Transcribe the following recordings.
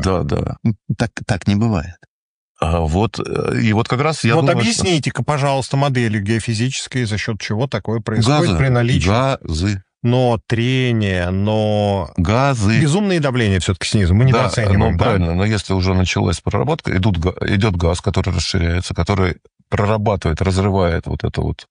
Да, да. Так не бывает. И вот как раз я думаю, объясните-ка, пожалуйста, моделью геофизической, за счет чего такое происходит при наличии... Газы. Но трение, газы. Безумное давление все-таки снизу, мы недооцениваем. Да, правильно, но если уже началась проработка, идет газ, который расширяется, который прорабатывает, разрывает вот это вот,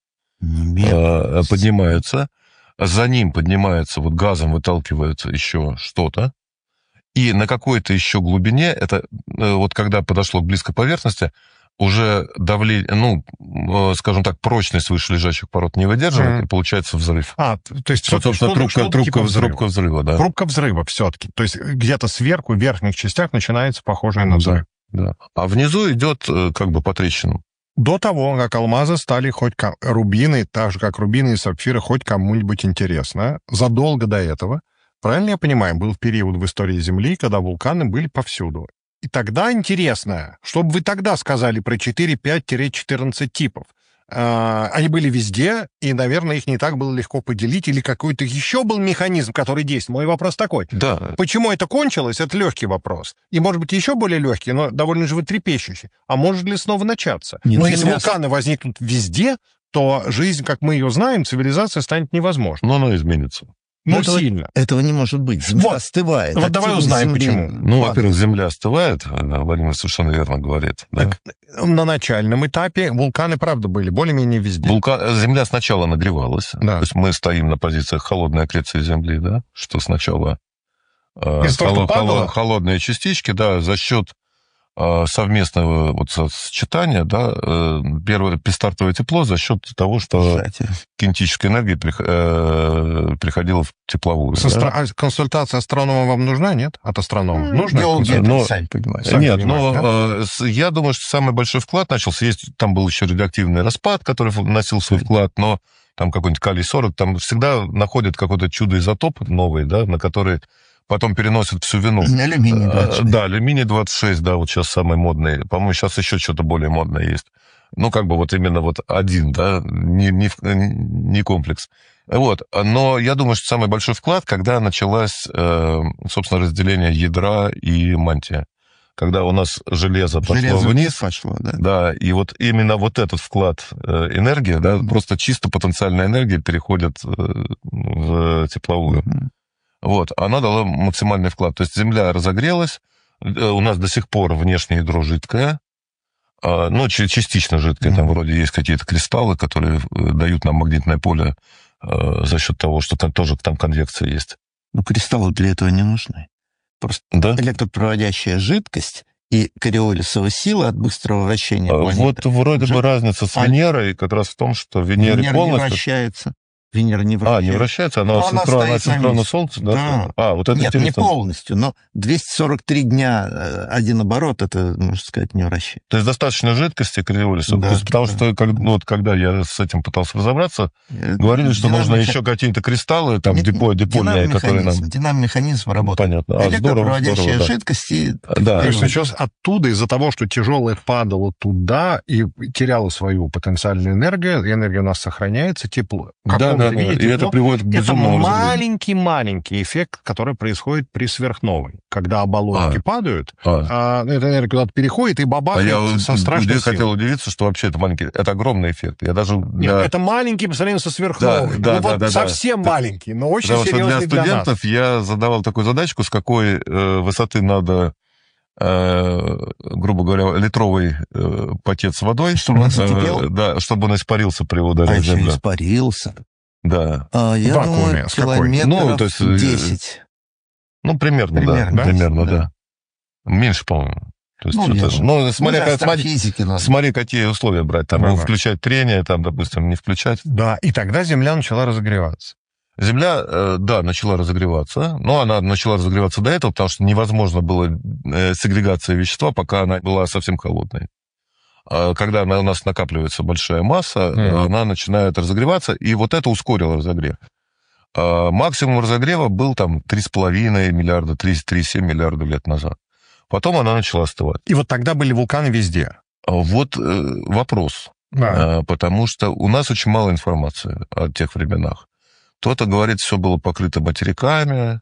поднимается, за ним поднимается, вот газом выталкивается еще что-то, и на какой-то еще глубине, это вот когда подошло к близкой поверхности, уже давление, скажем так, прочность вышележащих пород не выдерживает, и получается взрыв. То есть, собственно, трубка взрыва, да. Трубка взрыва все-таки. То есть где-то сверху, в верхних частях начинается похожее на взрыв. Да. А внизу идет как бы по трещинам. До того, как алмазы стали рубины, так же, как рубины и сапфиры, хоть кому-нибудь интересно, задолго до этого, правильно я понимаю, был период в истории Земли, когда вулканы были повсюду. И тогда интересно, что бы вы тогда сказали про 4, 5-14 типов. Они были везде, и, наверное, их не так было легко поделить, или какой-то еще был механизм, который действует. Мой вопрос такой. Да. Почему это кончилось, это легкий вопрос. И, может быть, еще более легкий, но довольно животрепещущий. А может ли снова начаться? Но если вулканы возникнут везде, то жизнь, как мы ее знаем, цивилизация станет невозможной. Но она изменится. Сильно. Этого не может быть. Земля остывает. Вот давай узнаем, почему. Во-первых, Земля остывает, Владимир совершенно верно говорит. Так, да? На начальном этапе вулканы, правда, были более-менее везде. Земля сначала нагревалась. Да. То есть мы стоим на позициях холодной аккреции Земли, да, что сначала холодные частички, да, за счет совместного сочетания, да, первое стартовое тепло за счет того, что кинетическая энергия приходила в тепловую. Консультация астронома вам нужна, нет? От астронома? Нужна? Сами понимаете. Нет, я думаю, что самый большой вклад начался. Там был еще радиоактивный распад, который вносил свой вклад, но там какой-нибудь калий-40, там всегда находят какой-то чудо-изотоп новый, да, на который потом переносят всю вину. Алюминий-26. Да, алюминий-26, да, вот сейчас самый модный. По-моему, сейчас еще что-то более модное есть. Именно один, да, не комплекс. Но я думаю, что самый большой вклад, когда началось, собственно, разделение ядра и мантия. Когда у нас железо пошло вниз. Да, и вот именно вот этот вклад энергии, да, просто чисто потенциальная энергия переходит в тепловую. Она дала максимальный вклад. То есть Земля разогрелась, у нас до сих пор внешнее ядро жидкое, частично жидкое, там вроде есть какие-то кристаллы, которые дают нам магнитное поле за счет того, что там тоже конвекция есть. Кристаллы для этого не нужны. Просто электропроводящая жидкость и кориолисова сила от быстрого вращения планеты. Вроде бы разница с Венерой как раз в том, что Венера полностью... не вращается. Венера не вращается. Не вращается? Она синхронно Солнцу, да? Это нет, интересно. Не полностью, но 243 дня один оборот, это, можно сказать, не вращается. То есть достаточно жидкости кориолиса? Потому что, когда я с этим пытался разобраться, говорили, что нужно еще какие-то кристаллы, там, дипольные, которые нам... Динамомеханизм работает. Понятно. Электропроводящая жидкость и... То есть сейчас оттуда, из-за того, что тяжелое падало туда и теряло свою потенциальную энергию, энергия у нас сохраняется, тепло. И это приводит к безумному маленький эффект, который происходит при сверхновой. Когда оболочки падают, эта энергия куда-то переходит и бабахает со страшной силой. Я хотел удивиться, что вообще это маленький. Это огромный эффект. Это маленький по сравнению со сверхновой. Совсем маленький, но очень серьезный для нас. Для студентов я задавал такую задачку, с какой высоты надо, грубо говоря, литровый пакет с водой, чтобы он закипел? Да, чтобы он испарился при ударе в землю. Испарился? Да. Я думаю, километров 10. Примерно, да. Меньше, по-моему. Смотри, какие условия брать. Там, включать трение, там, допустим, не включать. Да, и тогда Земля начала разогреваться. Земля, начала разогреваться, но она начала разогреваться до этого, потому что невозможно было сегрегация вещества, пока она была совсем холодной. Когда у нас накапливается большая масса, она начинает разогреваться, и вот это ускорило разогрев. Максимум разогрева был там 3,5 миллиарда, 3,7 миллиарда лет назад. Потом она начала остывать. И вот тогда были вулканы везде. Вопрос. Да. Потому что у нас очень мало информации о тех временах. Кто-то говорит, все было покрыто материками,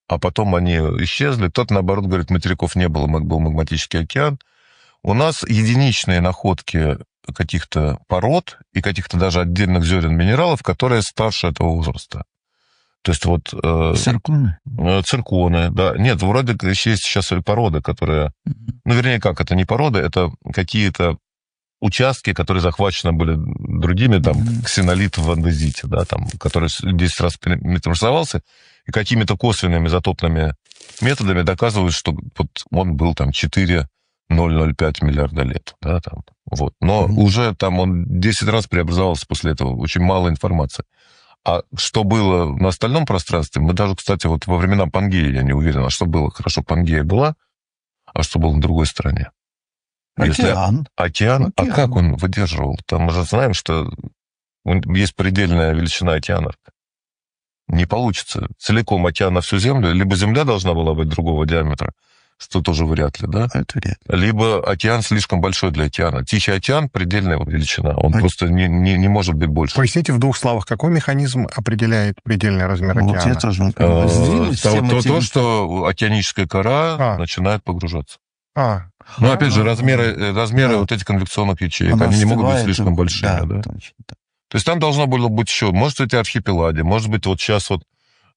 а потом они исчезли. Тот, наоборот, говорит, материков не было, был магматический океан. У нас единичные находки каких-то пород и каких-то даже отдельных зерен минералов, которые старше этого возраста. То есть вот... Цирконы? Цирконы, да. Нет, вроде есть сейчас породы, которые... Ну, вернее, как, это не породы, это какие-то участки, которые захвачены были другими, там, ксенолит в андезите, да, там, который 10 раз метаморфизовался, и какими-то косвенными изотопными методами доказывают, что вот он был там 4,005 миллиарда лет, да, там, вот. Но уже там он 10 раз преобразовался после этого, очень мало информации. А что было на остальном пространстве, мы даже, кстати, вот во времена Пангеи, я не уверен, а что было, хорошо, Пангея была, а что было на другой стороне? Океан. Океан? А как он выдерживал? Там мы же знаем, что есть предельная величина океана. Не получится. Целиком океан на всю Землю. Либо Земля должна была быть другого диаметра, что тоже вряд ли, да? Это вряд ли. Либо океан слишком большой для океана. Тихий океан — предельная величина. Он просто не может быть больше. Поясните в 2 словах, какой механизм определяет предельный размер океана? Вот я тоже то, что океаническая кора начинает погружаться. Ну, опять же, размеры вот этих конвекционных ячеек, они не могут быть слишком большими, да? Точно, да. То есть там должно было быть еще, может, эти архипелаги, может быть, вот сейчас вот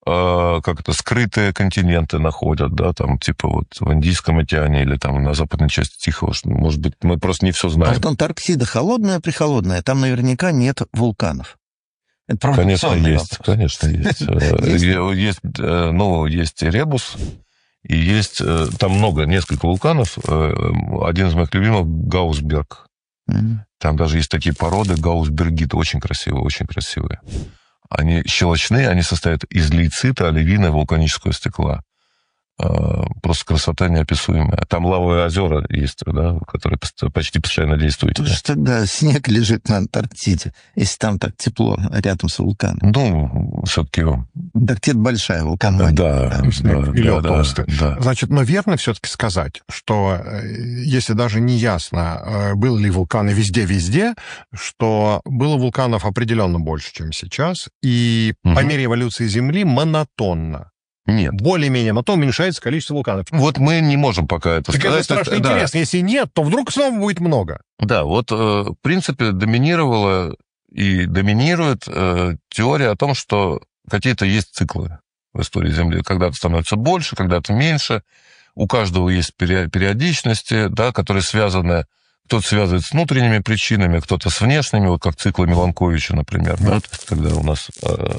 скрытые континенты находят, да, там, типа вот в Индийском океане или там на западной части Тихого, может быть, мы просто не все знаем. А вот Антарктида холодная-прихолодная, там наверняка нет вулканов. Это конечно, есть, вопрос. Конечно, есть. Есть Ребус, и есть, там несколько вулканов. Один из моих любимых — Гаусберг. Там даже есть такие породы, гаусбергиты, очень красивые, очень красивые. Они щелочные, они состоят из лейцита, оливина и вулканического стекла. Просто красота неописуемая. Там лавовые озера есть, да, которые почти постоянно действуют. Потому что тогда снег лежит на Антарктиде, если там так тепло рядом с вулканом. Ну, все-таки... Антарктида большая, вулкан. Да. толстый. Да. Значит, но верно все-таки сказать, что если даже не ясно, были ли вулканы везде-везде, что было вулканов определенно больше, чем сейчас, и по мере эволюции Земли монотонно. Нет. Более-менее, но то уменьшается количество вулканов. Вот мы не можем пока это сказать. Это страшно интересно. Если нет, то вдруг снова будет много. Да, вот в принципе доминировала и доминирует теория о том, что какие-то есть циклы в истории Земли. Когда-то становится больше, когда-то меньше. У каждого есть периодичности, да, которые связаны... Кто-то связывает с внутренними причинами, кто-то с внешними, вот как циклы Миланковича, например, да, когда у нас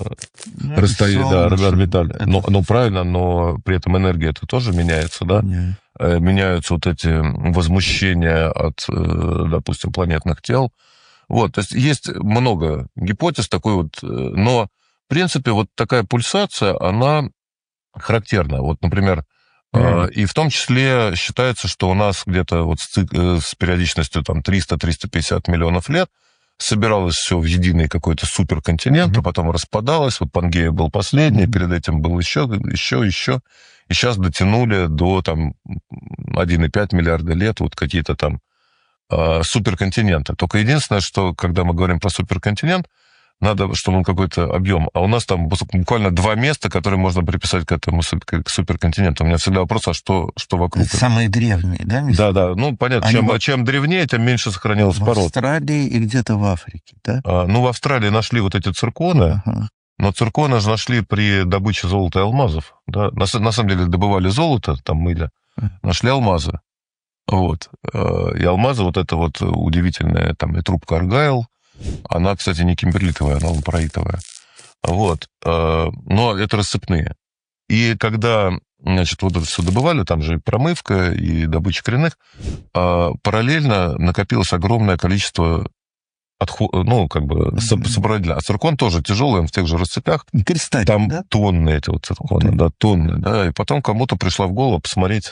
орбиталь. Ну, правильно, но при этом энергия это тоже меняется, да? Меняются вот эти возмущения от, допустим, планетных тел. Вот, то есть много гипотез такой вот, но, в принципе, вот такая пульсация, она характерна. Вот, например, и в том числе считается, что у нас где-то вот с периодичностью там 300-350 миллионов лет собиралось все в единый какой-то суперконтинент, а потом распадалось. Вот Пангея был последний, перед этим был еще. И сейчас дотянули до там 1,5 миллиарда лет вот какие-то там суперконтиненты. Только единственное, что когда мы говорим про суперконтинент, надо, чтобы он какой-то объем. А у нас там буквально 2 места, которые можно приписать к этому суперконтиненту. У меня всегда вопрос, а что вокруг? Это самые древние, да, места? Да. Ну, понятно, чем древнее, тем меньше сохранилось пород. В Австралии и где-то в Африке, да? В Австралии нашли вот эти цирконы, но цирконы же нашли при добыче золота и алмазов. Да? На самом деле добывали золото, там мыли, нашли алмазы. Вот. И алмазы, вот это вот удивительная, там и трубка Аргайл, она, кстати, не кимберлитовая, она лампароитовая. Вот. Но это рассыпные. И когда, значит, вот это все добывали, там же и промывка, и добыча коренных, параллельно накопилось огромное количество сопроводительных. А циркон тоже тяжелый, он в тех же рассыпях. Кристалл, там да? Тонны этого циркона, да, тонны. Да, и потом кому-то пришла в голову посмотреть...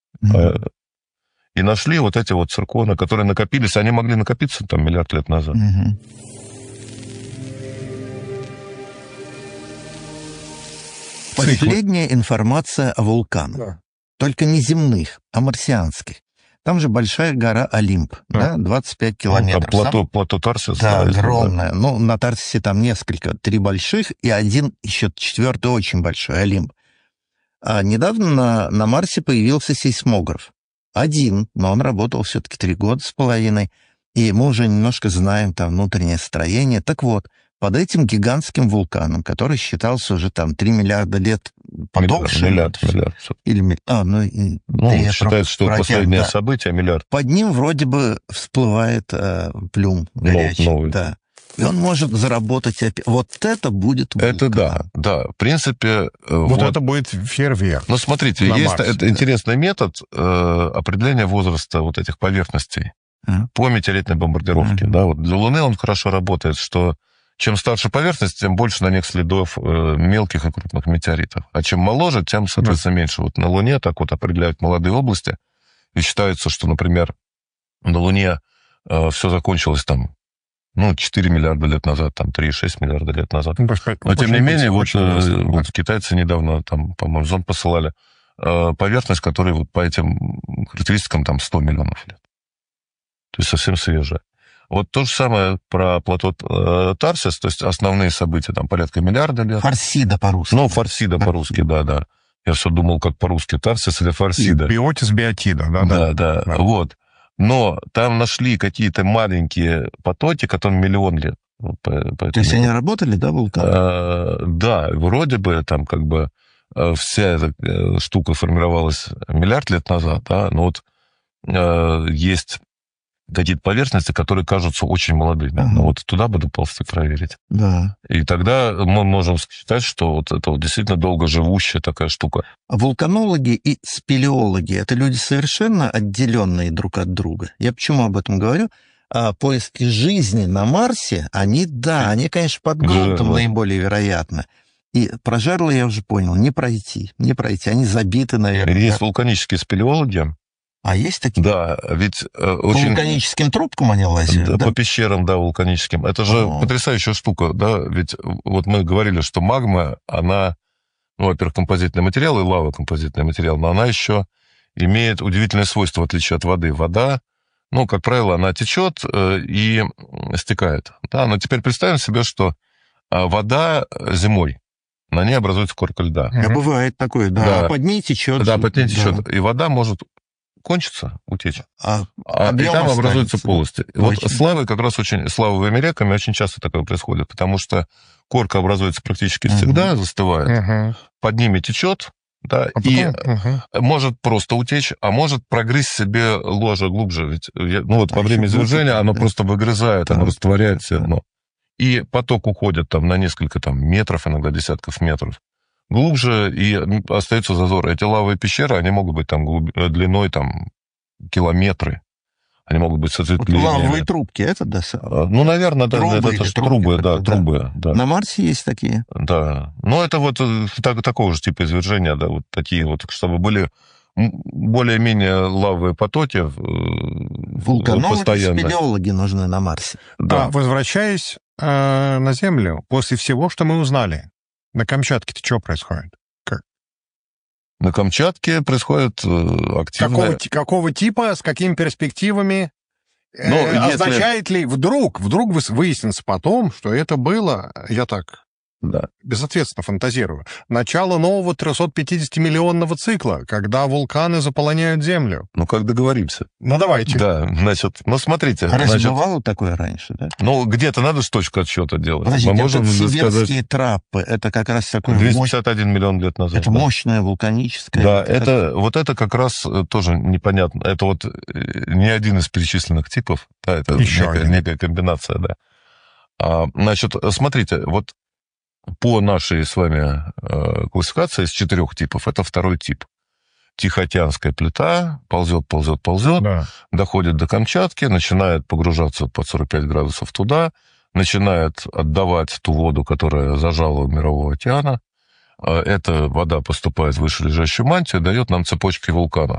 И нашли вот эти вот цирконы, которые накопились. Они могли накопиться там миллиард лет назад. Последняя информация о вулканах. Да. Только не земных, а марсианских. Там же большая гора Олимп, да, 25 километров. Там плато Тарсис. Да, огромное. Да. Ну, на Тарсисе там 3 больших, и один, еще 4-й очень большой, Олимп. А недавно на Марсе появился сейсмограф. Один, но он работал все-таки 3 года с половиной, и мы уже немножко знаем там внутреннее строение. Так вот, под этим гигантским вулканом, который считался уже там 3 миллиарда лет подольше. Миллиард. Или, считается, что последнее событие миллиард. Под ним вроде бы всплывает плюм горячий. Новый. Да. И он может заработать опять. Вот это будет вулкан. Это да. В принципе... Вот это будет фейерверк. Ну, смотрите, есть интересный метод определения возраста вот этих поверхностей по метеоритной бомбардировке. Да, вот для Луны он хорошо работает, что чем старше поверхность, тем больше на них следов мелких и крупных метеоритов. А чем моложе, тем, соответственно, меньше. Вот на Луне так вот определяют молодые области. И считается, что, например, на Луне все закончилось там 4 миллиарда лет назад, там 3,6 миллиарда лет назад. Но, тем не менее, вот китайцы недавно, там, по-моему, зонд посылали, поверхность, которая вот по этим характеристикам там 100 миллионов лет. То есть совсем свежая. Вот то же самое про плато Тарсис, то есть основные события, там, порядка миллиарда лет. Фарсида по-русски. Фарсида по-русски, да. Я все думал, как по-русски, Тарсис или Фарсида. Биотис биотида, да. Вот. Но там нашли какие-то маленькие потоки, которым миллион лет. То есть они работали, да, вулканы? Да, вроде бы там как бы вся эта штука формировалась миллиард лет назад, да, но вот есть какие-то поверхности, которые кажутся очень молодыми. Но вот туда бы доползти проверить. Да. И тогда мы можем считать, что вот это вот действительно долгоживущая такая штука. А вулканологи и спелеологи — это люди совершенно отделенные друг от друга. Я почему об этом говорю? Поиски жизни на Марсе, они, конечно, под грунтом наиболее вероятны. И про жерло я уже понял, не пройти. Они забиты, наверное. Есть вулканические спелеологи. А есть такие? Да, ведь по вулканическим трубкам они лазят? Да, по пещерам, да, вулканическим. Это же потрясающая штука, да, ведь вот мы говорили, что магма, она, во-первых, композитный материал, и лава композитный материал, но она еще имеет удивительное свойство, в отличие от воды. Вода, как правило, она течет и стекает. Да, но теперь представим себе, что вода зимой, на ней образуется корка льда. Бывает такое, да. А под ней течет. Да, под ней течет. И вода может кончится, утечь. И там образуются полости. Вот с лавой как раз с лавовыми реками очень часто такое происходит, потому что корка образуется практически всегда, застывает, под ними течет, да, и может просто утечь, а может прогрызть себе ложе глубже. Ведь, во время извержения оно просто выгрызает, оно растворяет все равно. И поток уходит там на несколько метров, иногда десятков метров глубже, и остается зазор. Эти лавовые пещеры, они могут быть там длиной километры. Они могут быть светлее. Лавовые трубки, это да? Наверное, это трубы, трубы. Да. На Марсе есть такие? Да. Это вот такого же типа извержения, да, вот такие вот, чтобы были более-менее лавовые потоки вулканологи, спелеологи нужны на Марсе. Да. Возвращаясь на Землю, после всего, что мы узнали, на Камчатке-то что происходит? Как? На Камчатке происходит активное... Какого типа, с какими перспективами? Означает ли вдруг выяснится потом, что это было, безответственно фантазирую, начало нового 350-миллионного цикла, когда вулканы заполоняют Землю? Как договоримся. Давайте. Да, смотрите. Бывало такое раньше, да? Где-то надо же точку отсчета делать. Подождите, мы можем сибирские траппы, это как раз такой... 251 миллион лет назад. Это мощная вулканическая... Да, это как раз тоже непонятно. Это вот не один из перечисленных типов, да, это некая комбинация, да. Смотрите, вот по нашей с вами классификации из 4 типов, это второй тип. Тихоокеанская плита ползет, да. Доходит до Камчатки, начинает погружаться под 45 градусов туда, начинает отдавать ту воду, которая зажала у Мирового океана. Эта вода поступает в вышележащую мантию, дает нам цепочки вулкана.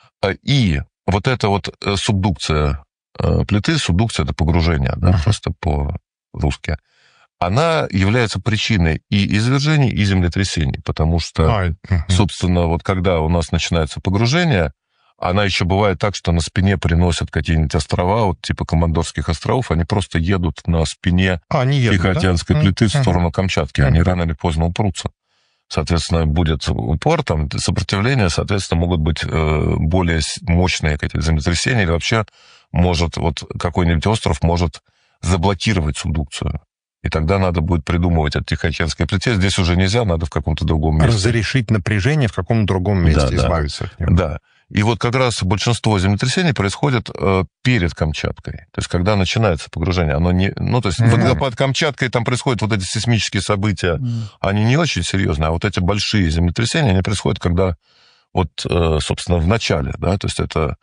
И вот эта вот субдукция плиты, субдукция — это погружение, да, просто по-русски, она является причиной и извержений, и землетрясений, потому что, собственно, вот когда у нас начинается погружение, она еще бывает так, что на спине приносят какие-нибудь острова, вот типа Командорских островов, они просто едут на спине Тихоокеанской плиты в сторону Камчатки, они рано или поздно упрутся. соответственно, будет упор, там, сопротивление, соответственно, могут быть более мощные какие-то землетрясения, или вообще может, вот какой-нибудь остров может заблокировать субдукцию. И тогда надо будет придумывать от Тихоокеанской плите. Здесь уже нельзя, надо в каком-то другом месте. Разрешить напряжение в каком-то другом месте, избавиться от него. Да. И вот как раз большинство землетрясений происходит перед Камчаткой. То есть, когда начинается погружение, оно не... Ну, то есть, под Камчаткой там происходят вот эти сейсмические события, они не очень серьезные, а вот эти большие землетрясения, они происходят, когда вот, собственно, в начале, да, то есть, это,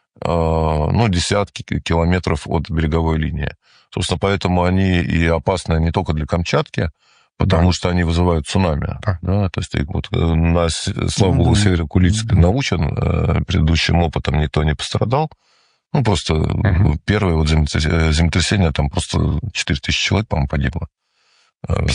ну, десятки километров от береговой линии. Собственно, поэтому они и опасны не только для Камчатки, потому что они вызывают цунами. Да, то есть, вот, слава богу, Северо-Курильск научен, предыдущим опытом никто не пострадал. Ну, просто первое вот землетрясение, там просто 4000 человек, по-моему, погибло. В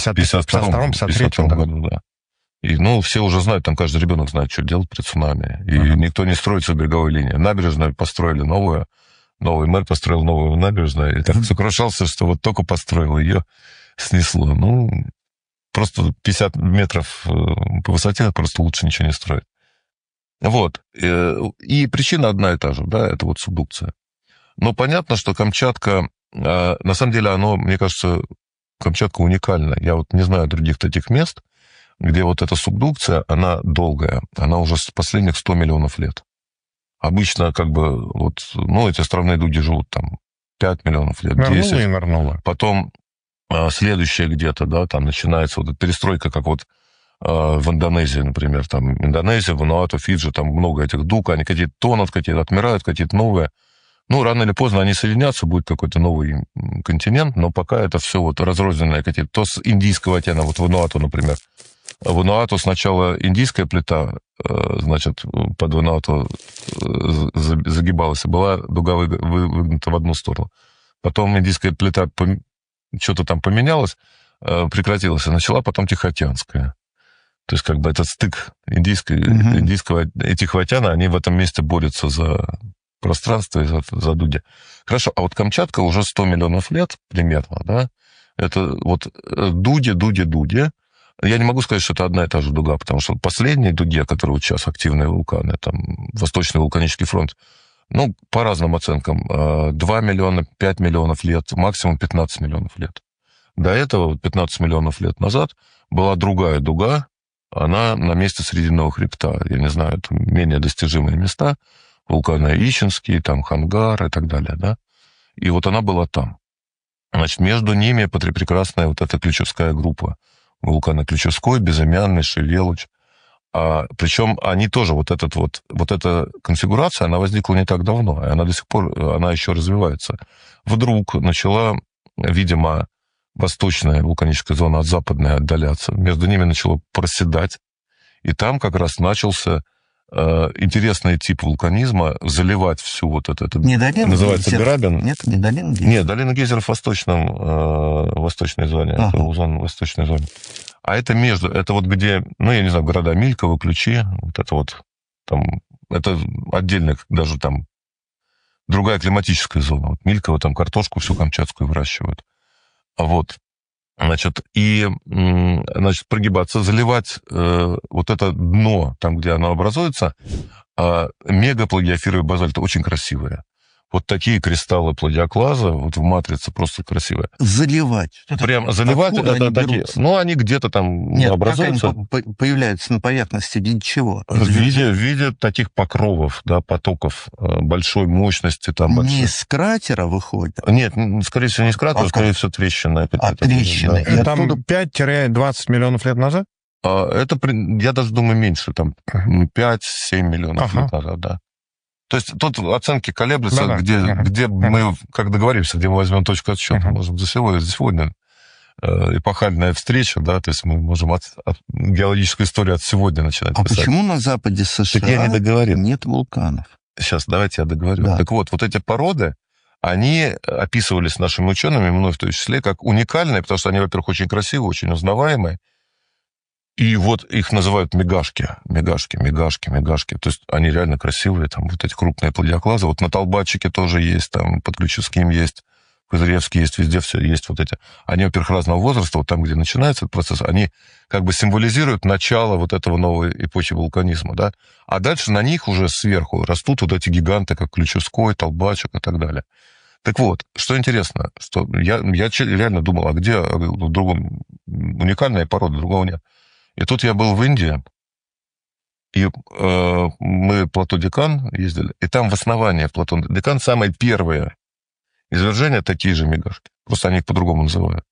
52-53 году, да. И, ну, все уже знают, там каждый ребенок знает, что делать при цунами. И никто не строится в береговой линии. Набережную построили новую, новый мэр построил новую набережную, и так сокрушался, что вот только построил, ее снесло. Ну, просто 50 метров по высоте, просто лучше ничего не строить. Вот. И причина одна и та же, да, это вот субдукция. Но понятно, что Камчатка, на самом деле, мне кажется, Камчатка уникальна. Я вот не знаю других таких мест, где вот эта субдукция, она долгая, она уже с последних 100 миллионов лет. Обычно, как бы, вот, ну, эти островные дуги живут там 5 миллионов лет, 10. Нырнула и нырнула. Потом следующее где-то, да, там начинается вот эта перестройка, как вот в Индонезии, например, там Индонезия, Вануату, Фиджи, там много этих дуг, они какие-то тонут, какие-то отмирают, какие-то новые. Ну, рано или поздно они соединятся, будет какой-то новый континент, но пока это все вот разрозненное какие-то. То с Индийского океана, вот Вануату, например. В Вануату сначала индийская плита, значит, под Вануату загибалась, и была дуга выгнута в одну сторону. Потом индийская плита что-то там поменялось, прекратилась, и начала потом Тихоокеанская. То есть, как бы, этот стык индийского и Тихоокеана, они в этом месте борются за пространство и за дуги. Хорошо, а вот Камчатка уже 100 миллионов лет примерно, да? Это вот дуги. Я не могу сказать, что это одна и та же дуга, потому что последние дуги, которые вот сейчас активные вулканы, там, Восточный вулканический фронт, ну, по разным оценкам, 2 миллиона, 5 миллионов лет, максимум 15 миллионов лет. До этого, 15 миллионов лет назад, была другая дуга, она на месте Срединного хребта. Я не знаю, это менее достижимые места, вулканы Ищенский, там, Хангар и так далее, да. И вот она была там. Значит, между ними прекрасная вот эта ключевская группа. Вулканы Ключевской, Безымянный, Шевелуч. Причем они тоже, вот эта конфигурация, она возникла не так давно, и она до сих пор, она еще развивается. Вдруг начала, видимо, восточная вулканическая зона от западной отдаляться, между ними начало проседать, и там как раз начался интересный тип вулканизма, заливать всю вот это не долина называется гейзеров. Грабин. Нет, не долина гейзеров. Нет, долина гейзеров в восточной зоне, это озон в восточной зоне. А это это вот где, ну, я не знаю, города Мильково, Ключи, вот это вот, там, это отдельно даже там другая климатическая зона. Вот Мильково, там картошку всю камчатскую выращивают. Вот. Значит, прогибаться, заливать вот это дно, там, где оно образуется, мегаплагиофировые базальты очень красивые. Вот такие кристаллы плагиоклаза вот в матрице просто красивые. Заливать. Прям заливать, это такие. Ну, они где-то там образуются. Как они появляются на поверхности, в виде чего? В виде таких покровов, да, потоков большой мощности. Там, не из кратера выходят? Нет, скорее всего, не из кратера, скорее всего, трещины. Трещины. Да. Там 5-20 миллионов лет назад? Это, я даже думаю, меньше, там 5-7 миллионов лет назад, да. То есть тут оценки колеблются, где мы, как договоримся, где мы возьмем точку отсчета. Можем за сегодня эпохальная встреча, да, то есть мы можем от геологической истории от сегодня начинать писать. Почему на западе США так я не договорил. Нет вулканов? Сейчас, давайте я договорю. Да. Так вот эти породы, они описывались нашими учеными, мной в том числе, как уникальные, потому что они, во-первых, очень красивые, очень узнаваемые. И вот их называют мегашки. То есть они реально красивые, там вот эти крупные плагиоклазы. Вот на Толбатчике тоже есть, там под Ключевским есть, Козыревский есть, везде все есть вот эти. Они, во-первых, разного возраста, вот там, где начинается этот процесс, они как бы символизируют начало вот этого новой эпохи вулканизма, да. А дальше на них уже сверху растут вот эти гиганты, как Ключевской, Толбачек и так далее. Так вот, что интересно, что я реально думал, а где в другом уникальная порода, другого нет. И тут я был в Индии, и мы плато Декан ездили, и там в основании плато Декан самое первое извержение такие же мегашки. Просто они их по-другому называют.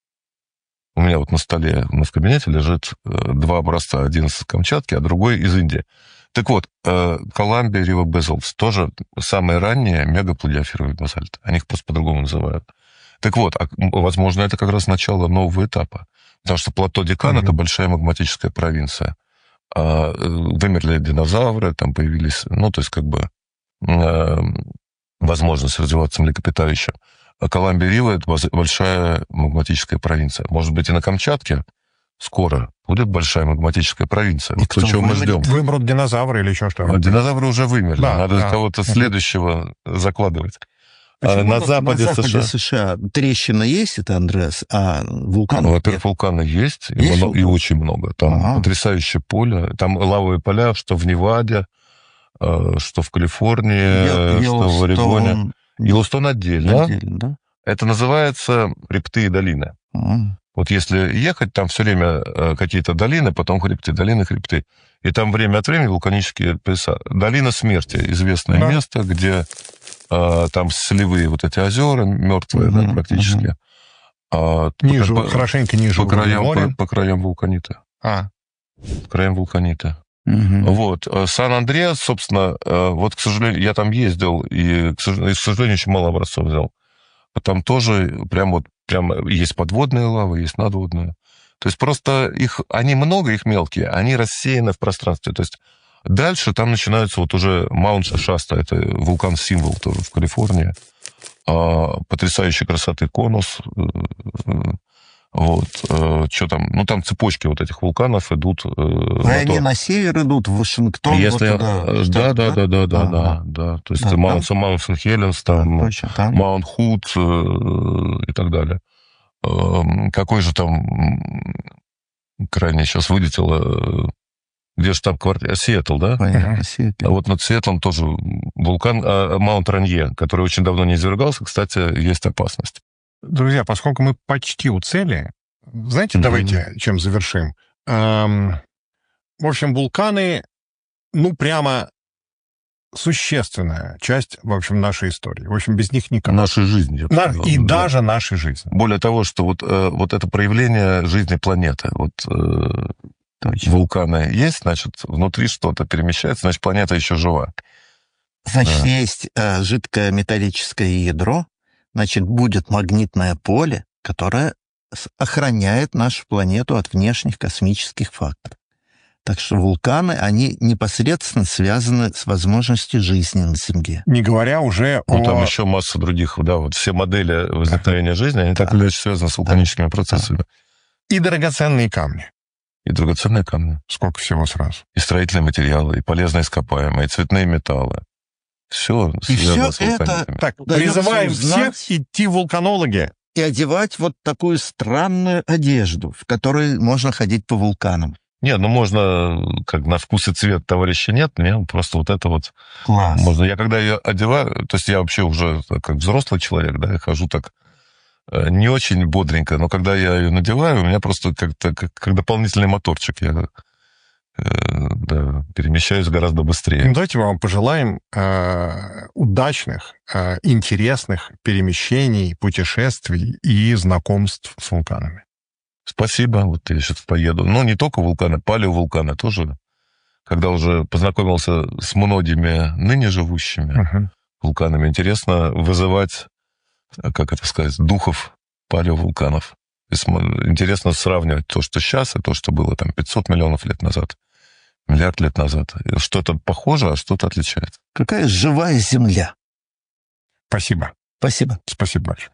У меня вот на столе, в кабинете лежит два образца. Один из Камчатки, а другой из Индии. Так вот, Columbia River Basalts тоже самые ранние мегаплодиофировые базальты. Они их просто по-другому называют. Так вот, возможно, это как раз начало нового этапа. Потому что плато Декан это большая магматическая провинция. Вымерли динозавры, там появились, ну, то есть как бы возможность развиваться млекопитающим. А Columbia-River — это большая магматическая провинция. Может быть, и на Камчатке скоро будет большая магматическая провинция. Вот то, чего мы ждем. Вымрут динозавры или еще что-то? Динозавры уже вымерли. Да, надо кого-то следующего закладывать. На западе США трещина есть, это Андреас, а вулканы во-первых, вулканы есть и очень много. Там потрясающее поле. Там лавовые поля, что в Неваде, что в Калифорнии, что в Орегоне. Йеллоустон отдельно. Да? Это называется хребты и долины. Вот если ехать, там все время какие-то долины, потом хребты, долины, хребты. И там время от времени вулканические пояса. Долина смерти, известное место, где там солевые вот эти озера, мертвые, да, практически. Хорошенько ниже моря. По краям вулканиты. По краям вулканиты. Вот. Сан-Андреас, собственно, вот, к сожалению, я там ездил, и, к сожалению, очень мало образцов взял. Там тоже прям есть подводные лавы, есть надводные. То есть просто они много, их мелкие, они рассеяны в пространстве. То есть дальше там начинается вот уже Маунт Шаста, это вулкан-символ тоже в Калифорнии. Потрясающей красоты конус. Вот. Что там? Ну, там цепочки вот этих вулканов идут. Они на север идут, в Вашингтон. Если... Вот туда, да. То есть Маунт Сент-Хеленс, там Маунт Худ и так далее. Какой же там крайне сейчас вылетело... Где штаб-квартира? Сиэтл, да? Понятно, Сиэтл. А вот над Сиэтлом тоже вулкан Маунт Ранье, который очень давно не извергался, кстати, есть опасность. Друзья, поскольку мы почти у цели, знаете, давайте чем завершим. В общем, вулканы, прямо существенная часть, в общем, нашей истории. В общем, без них никак. Нашей жизни. И даже нашей жизни. Более того, что вот это проявление жизни планеты. Вулканы есть, значит, внутри что-то перемещается, значит, планета еще жива. Значит, есть жидкое металлическое ядро, значит, будет магнитное поле, которое охраняет нашу планету от внешних космических факторов. Так что вулканы, они непосредственно связаны с возможностью жизни на Земле. Не говоря уже о... там еще масса других, все модели возникновения жизни, они так или иначе связаны с вулканическими процессами. И драгоценные камни. И драгоценные камни. Сколько всего сразу? И строительные материалы, и полезные ископаемые, и цветные металлы. Все связано с вулканитами. Так, призываем всех идти в вулканологи. И одевать вот такую странную одежду, в которой можно ходить по вулканам. Нет, можно, как на вкус и цвет товарища нет, мне просто вот это вот... Класс. Можно. Я когда ее одеваю, то есть я вообще уже как взрослый человек, да, я хожу так не очень бодренько, но когда я ее надеваю, у меня просто как дополнительный моторчик. Я перемещаюсь гораздо быстрее. Давайте вам пожелаем удачных, интересных перемещений, путешествий и знакомств с вулканами. Спасибо. Вот я сейчас поеду. Но не только вулканы, палеовулканы тоже. Когда уже познакомился с многими ныне живущими вулканами, интересно вызывать, как это сказать, духов палеовулканов. Интересно сравнивать то, что сейчас, и то, что было там 500 миллионов лет назад, миллиард лет назад. Что-то похоже, а что-то отличается. Какая живая Земля. Спасибо. Спасибо. Спасибо большое.